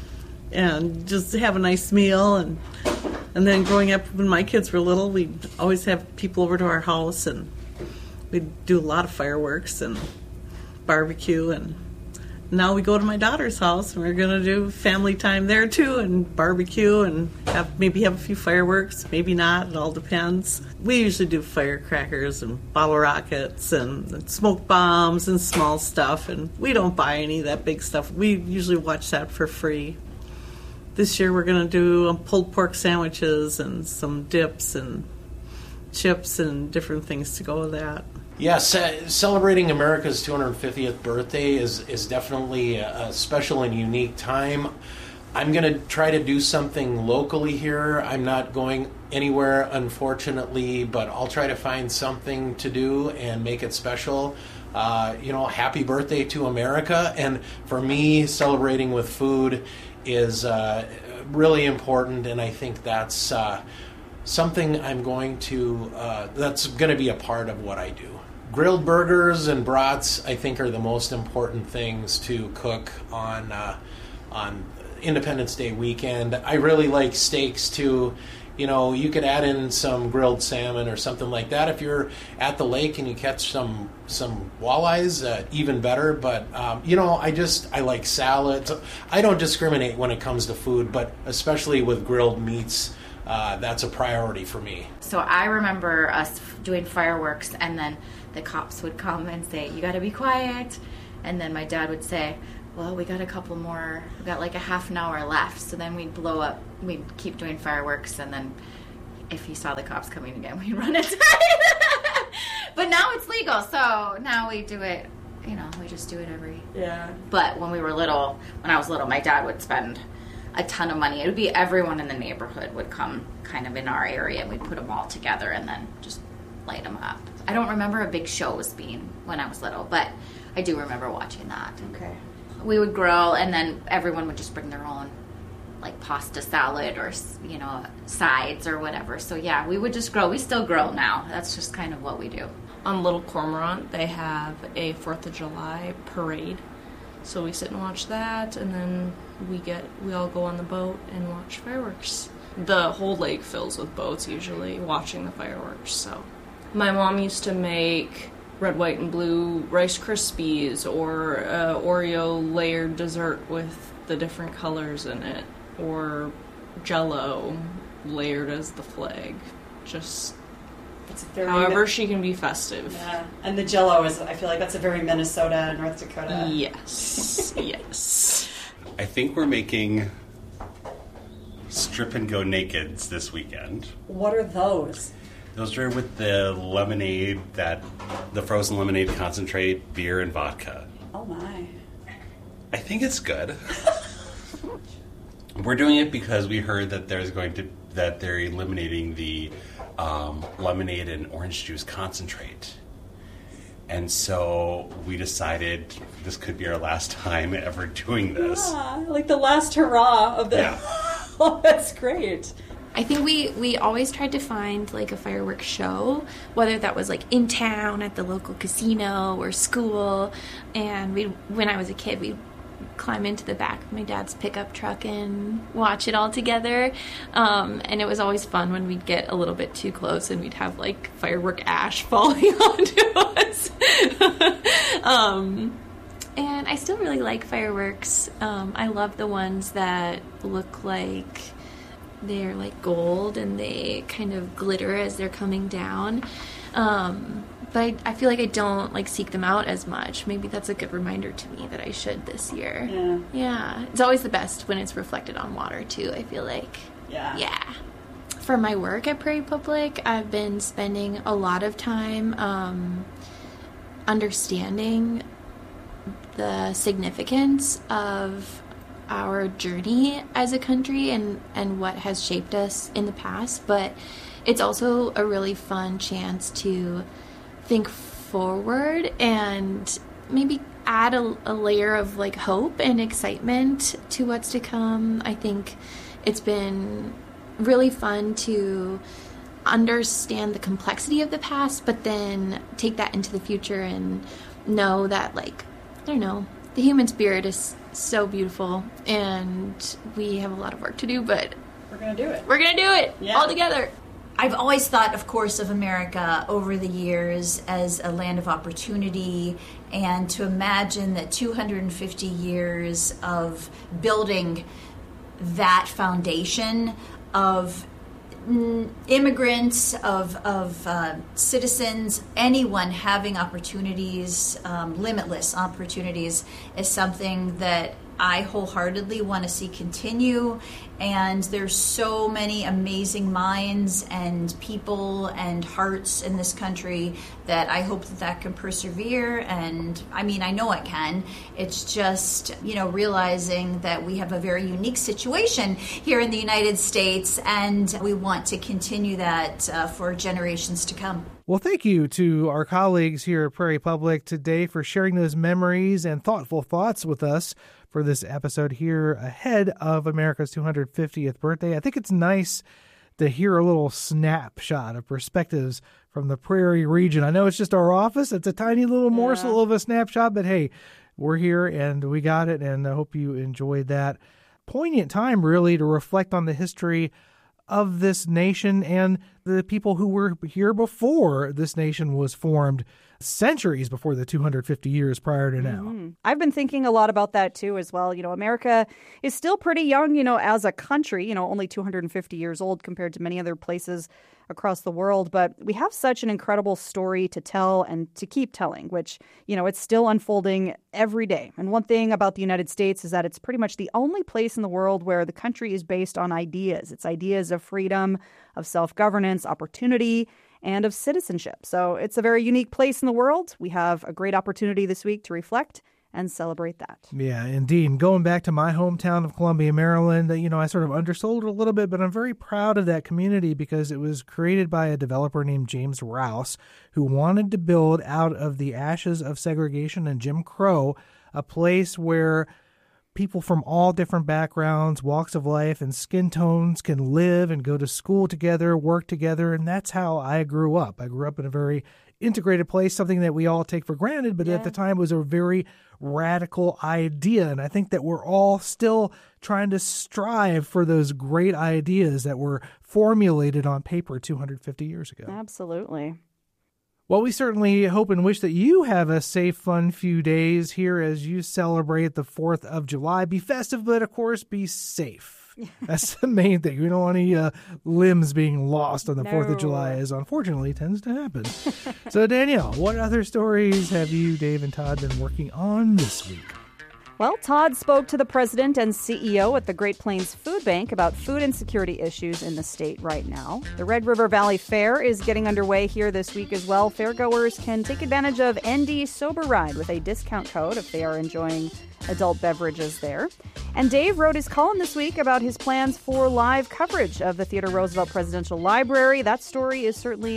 and just have a nice meal. And and then growing up, when my kids were little, we'd always have people over to our house, and we'd do a lot of fireworks and barbecue. And now we go to my daughter's house, and we're going to do family time there too, and barbecue, and have maybe have a few fireworks, maybe not. It all depends. We usually do firecrackers and bottle rockets and, and smoke bombs and small stuff, and we don't buy any of that big stuff. We usually watch that for free. This year we're going to do um, pulled pork sandwiches and some dips and chips and different things to go with that. Yes, uh, celebrating America's two hundred fiftieth birthday is, is definitely a, a special and unique time. I'm going to try to do something locally here. I'm not going anywhere, unfortunately, but I'll try to find something to do and make it special. Uh, you know, happy birthday to America. And for me, celebrating with food is uh, really important, and I think that's uh, something I'm going to, uh, that's going to be a part of what I do. Grilled burgers and brats, I think, are the most important things to cook on uh, on Independence Day weekend. I really like steaks too. You know, you could add in some grilled salmon or something like that. If you're at the lake and you catch some some walleyes, uh, even better. But, um, you know, I just, I like salads. I don't discriminate when it comes to food, but especially with grilled meats, uh, that's a priority for me. So I remember us doing fireworks, and then the cops would come and say, you got to be quiet. And then my dad would say, well, we got a couple more, we got like a half an hour left. So then we'd blow up, we'd keep doing fireworks, and then if he saw the cops coming again, we'd run inside. But now it's legal, so now we do it, you know, we just do it every... Yeah. But when we were little, when I was little, my dad would spend a ton of money. It would be everyone in the neighborhood would come kind of in our area, and we'd put them all together and then just light them up. I don't remember a big shows being when I was little, but I do remember watching that. Okay. We would grill, and then everyone would just bring their own, like, pasta salad or, you know, sides or whatever. So, yeah, we would just grill. We still grill now. That's just kind of what we do. On Little Cormorant, they have a fourth of July parade. So we sit and watch that, and then we get we all go on the boat and watch fireworks. The whole lake fills with boats usually watching the fireworks. So my mom used to make red, white, and blue Rice Krispies or uh, Oreo layered dessert with the different colors in it, or Jell-O layered as the flag. Just it's very however mi- she can be festive. Yeah, and the Jell-O is, I feel like that's a very Minnesota, North Dakota. Yes, yes. I think we're making strip and go nakeds this weekend. What are those? Those are with the lemonade, that the frozen lemonade concentrate, beer, and vodka. Oh my. I think it's good. We're doing it because we heard that there's going to that they're eliminating the um, lemonade and orange juice concentrate. And so we decided this could be our last time ever doing this. Yeah, like the last hurrah of the... Yeah. Oh, that's great. I think we, we always tried to find like a fireworks show, whether that was like in town at the local casino or school. And we, when I was a kid, we'd climb into the back of my dad's pickup truck and watch it all together. Um, and it was always fun when we'd get a little bit too close and we'd have like firework ash falling onto us. um, and I still really like fireworks. Um, I love the ones that look like they're like gold and they kind of glitter as they're coming down. Um, but I, I feel like I don't like seek them out as much. Maybe that's a good reminder to me that I should this year. Yeah. Yeah. It's always the best when it's reflected on water too, I feel like. Yeah. Yeah. For my work at Prairie Public, I've been spending a lot of time um, understanding the significance of our journey as a country and, and what has shaped us in the past, but it's also a really fun chance to think forward and maybe add a, a layer of like hope and excitement to what's to come. I think it's been really fun to understand the complexity of the past, but then take that into the future and know that, like, I don't know, the human spirit is so beautiful, and we have a lot of work to do, but we're gonna do it. We're gonna do it Yeah. all together. I've always thought, of course, of America over the years as a land of opportunity, and to imagine that two hundred fifty years of building that foundation of immigrants, of, of uh, citizens, anyone having opportunities, um, limitless opportunities, is something that I wholeheartedly want to see continue. And there's so many amazing minds and people and hearts in this country that I hope that that can persevere. And I mean, I know it can. It's just, you know, realizing that we have a very unique situation here in the United States, and we want to continue that uh, for generations to come. Well, thank you to our colleagues here at Prairie Public today for sharing those memories and thoughtful thoughts with us for this episode here ahead of America's two hundred fiftieth birthday. I think it's nice to hear a little snapshot of perspectives from the Prairie region. I know it's just our office. It's a tiny little yeah. morsel of a snapshot, but hey, we're here and we got it, and I hope you enjoyed that. Poignant time, really, to reflect on the history of this nation and the people who were here before this nation was formed, centuries before the two hundred fifty years prior to now. Mm-hmm. I've been thinking a lot about that too as well. You know, America is still pretty young, you know, as a country, you know, only two hundred fifty years old compared to many other places across the world. But we have such an incredible story to tell and to keep telling, which, you know, it's still unfolding every day. And one thing about the United States is that it's pretty much the only place in the world where the country is based on ideas. It's ideas of freedom, of self-governance, opportunity, and of citizenship. So it's a very unique place in the world. We have a great opportunity this week to reflect and celebrate that. Yeah, indeed. And going back to my hometown of Columbia, Maryland, you know, I sort of undersold it a little bit, but I'm very proud of that community because it was created by a developer named James Rouse, who wanted to build out of the ashes of segregation and Jim Crow a place where people from all different backgrounds, walks of life, and skin tones can live and go to school together, work together. And that's how I grew up. I grew up in a very integrated place, something that we all take for granted, but yeah. at the time was a very radical idea. And I think that we're all still trying to strive for those great ideas that were formulated on paper two hundred fifty years ago. Absolutely. Well, we certainly hope and wish that you have a safe, fun few days here as you celebrate the fourth of July. Be festive, but of course, be safe. That's the main thing. We don't want any uh, limbs being lost on the no. fourth of July, as unfortunately tends to happen. So, Danielle, what other stories have you, Dave, and Todd been working on this week? Well, Todd spoke to the president and C E O at the Great Plains Food Bank about food insecurity issues in the state right now. The Red River Valley Fair is getting underway here this week as well. Fairgoers can take advantage of N D Sober Ride with a discount code if they are enjoying adult beverages there. And Dave wrote his column this week about his plans for live coverage of the Theodore Roosevelt Presidential Library. That story is certainly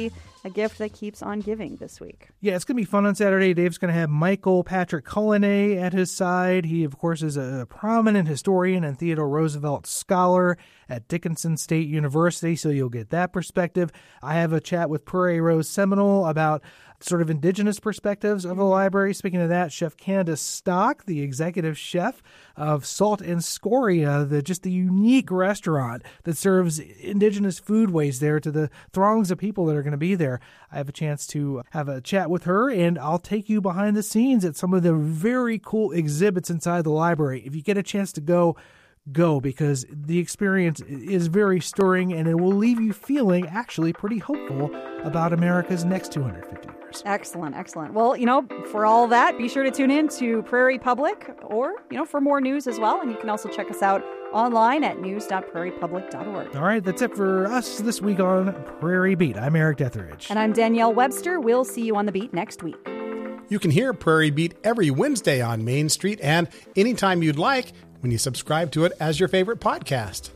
a gift that keeps on giving this week. Yeah, it's going to be fun on Saturday. Dave's going to have Michael Patrick Cullinay at his side. He, of course, is a prominent historian and Theodore Roosevelt scholar at Dickinson State University, so you'll get that perspective. I have a chat with Prairie Rose Seminole about sort of indigenous perspectives of the library. Speaking of that, Chef Candace Stock, the executive chef of Salt and Scoria, the just the unique restaurant that serves indigenous foodways there to the throngs of people that are going to be there. I have a chance to have a chat with her, and I'll take you behind the scenes at some of the very cool exhibits inside the library. If you get a chance to go, go, because the experience is very stirring, and it will leave you feeling actually pretty hopeful about America's next two hundred fifty years. Excellent, excellent. Well, you know, for all that, be sure to tune in to Prairie Public, or, you know, for more news as well. And you can also check us out online at news dot prairie public dot org. All right, that's it for us this week on Prairie Beat. I'm Eric Detheridge. And I'm Danielle Webster. We'll see you on the beat next week. You can hear Prairie Beat every Wednesday on Main Street and anytime you'd like when you subscribe to it as your favorite podcast.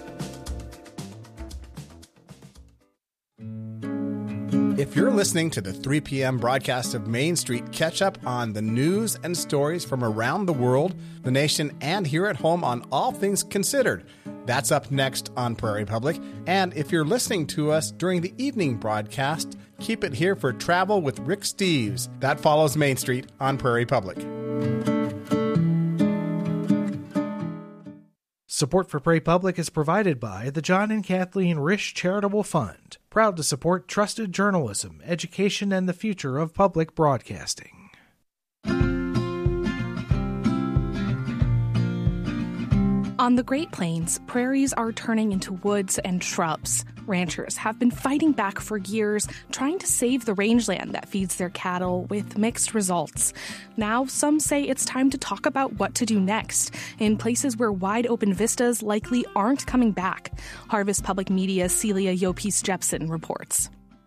If you're listening to the three p.m. broadcast of Main Street, catch up on the news and stories from around the world, the nation, and here at home on All Things Considered. That's up next on Prairie Public. And if you're listening to us during the evening broadcast, keep it here for Travel with Rick Steves. That follows Main Street on Prairie Public. Support for Prairie Public is provided by the John and Kathleen Risch Charitable Fund, proud to support trusted journalism, education, and the future of public broadcasting. On the Great Plains, prairies are turning into woods and shrubs. Ranchers have been fighting back for years, trying to save the rangeland that feeds their cattle, with mixed results. Now, some say it's time to talk about what to do next, in places where wide-open vistas likely aren't coming back. Harvest Public Media's Celia Yopis-Jepson reports.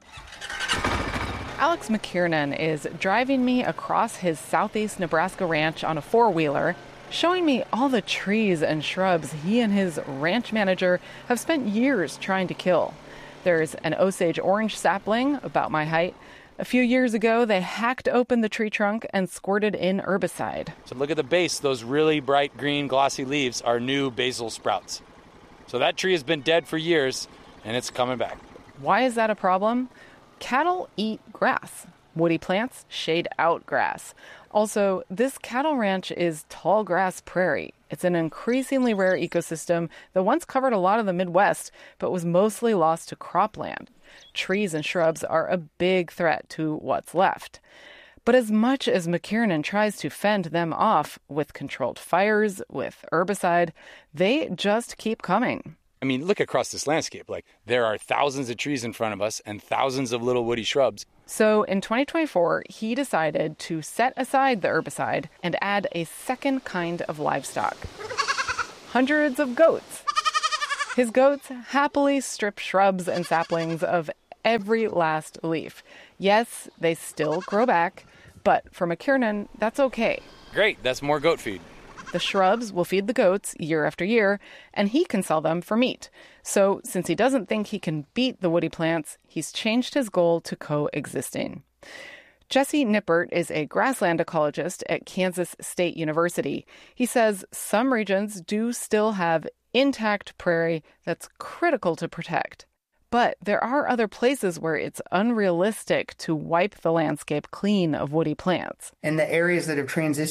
Alex McKiernan is driving me across his southeast Nebraska ranch on a four-wheeler, showing me all the trees and shrubs he and his ranch manager have spent years trying to kill. There's an Osage orange sapling about my height. A few years ago, they hacked open the tree trunk and squirted in herbicide. So look at the base. Those really bright green glossy leaves are new basil sprouts. So that tree has been dead for years, and it's coming back. Why is that a problem? Cattle eat grass. Woody plants shade out grass. Also, this cattle ranch is tall grass prairie. It's an increasingly rare ecosystem that once covered a lot of the Midwest, but was mostly lost to cropland. Trees and shrubs are a big threat to what's left. But as much as McKiernan tries to fend them off with controlled fires, with herbicide, they just keep coming. I mean, look across this landscape. Like, there are thousands of trees in front of us and thousands of little woody shrubs. So in twenty twenty-four, he decided to set aside the herbicide and add a second kind of livestock. Hundreds of goats. His goats happily strip shrubs and saplings of every last leaf. Yes, they still grow back, but for McKiernan, that's okay. Great, that's more goat feed. The shrubs will feed the goats year after year, and he can sell them for meat. So since he doesn't think he can beat the woody plants, he's changed his goal to coexisting. Jesse Nippert is a grassland ecologist at Kansas State University. He says some regions do still have intact prairie that's critical to protect. But there are other places where it's unrealistic to wipe the landscape clean of woody plants. In the areas that have transitioned